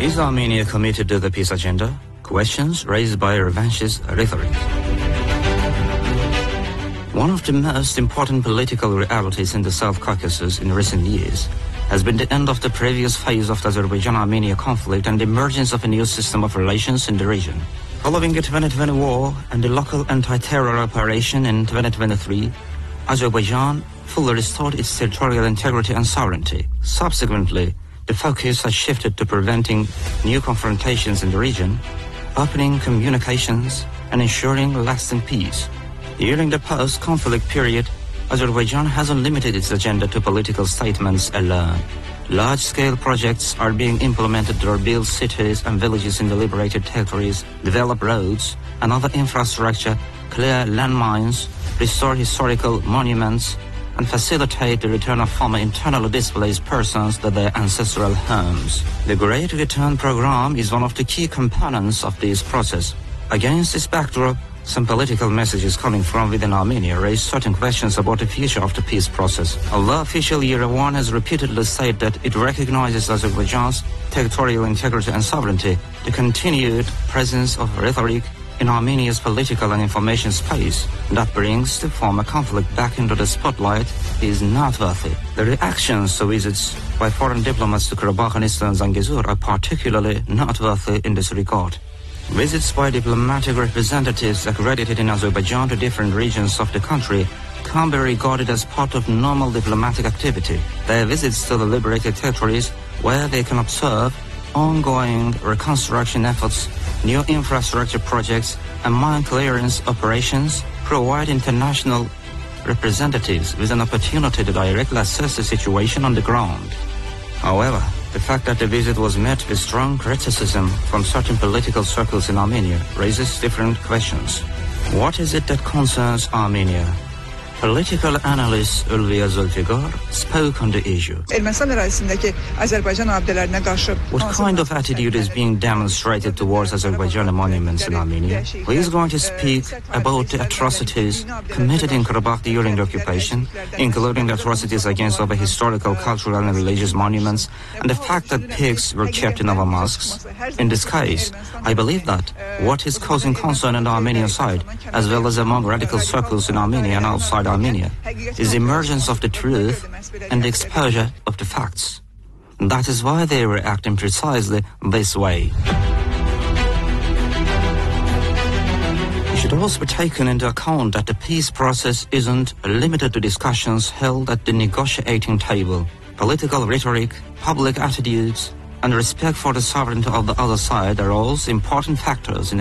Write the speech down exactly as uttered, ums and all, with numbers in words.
Is Armenia committed to the peace agenda? Questions raised by revanchist rhetoric. One of the most important political realities in the South Caucasus in recent years has been the end of the previous phase of the Azerbaijan-Armenia conflict and the emergence of a new system of relations in the region. Following the twenty twenty war and the local anti-terror operation in twenty twenty-three, Azerbaijan fully restored its territorial integrity and sovereignty. Subsequently, the focus has shifted to preventing new confrontations in the region, opening communications, and ensuring lasting peace. During the post-conflict period, Azerbaijan hasn't limited its agenda to political statements alone. Large-scale projects are being implemented to rebuild cities and villages in the liberated territories, develop roads and other infrastructure, clear landmines, restore historical monuments, and facilitate the return of former internally displaced persons to their ancestral homes. The Great Return Program is one of the key components of this process. Against this backdrop, some political messages coming from within Armenia raise certain questions about the future of the peace process. Although official Yerevan has repeatedly said that it recognizes Azerbaijan's territorial integrity and sovereignty, the continued presence of rhetoric in Armenia's political and information space that brings the former conflict back into the spotlight is noteworthy. The reactions to visits by foreign diplomats to Karabakh and Eastern Zangezur are particularly noteworthy in this regard. Visits by diplomatic representatives accredited in Azerbaijan to different regions of the country can be regarded as part of normal diplomatic activity. Their visits to the liberated territories, where they can observe ongoing reconstruction efforts, new infrastructure projects, and mine clearance operations, provide international representatives with an opportunity to directly assess the situation on the ground. However, the fact that the visit was met with strong criticism from certain political circles in Armenia raises different questions. What is it that concerns Armenia? Political analyst Ulviya Zulfigar spoke on the issue. What kind of attitude is being demonstrated towards Azerbaijani monuments in Armenia? Who is going to speak about the atrocities committed in Karabakh during the occupation, including the atrocities against our historical, cultural and religious monuments, and the fact that pigs were kept in our mosques? In this case, I believe that what is causing concern on the Armenian side, as well as among radical circles in Armenia and outside Armenia, is the emergence of the truth and the exposure of the facts. That is why they react in precisely this way. It should also be taken into account that the peace process isn't limited to discussions held at the negotiating table. Political rhetoric, public attitudes, and respect for the sovereignty of the other side are also important factors in